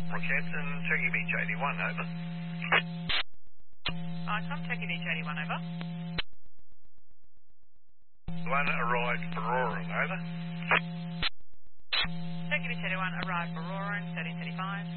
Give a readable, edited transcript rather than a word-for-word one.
Rockhampton, Turkey Beach 81, over. Icon, Turkey Beach 81, over. One arrived for Roaring, over. Turkey Beach 81, arrived for Roaring, 1335.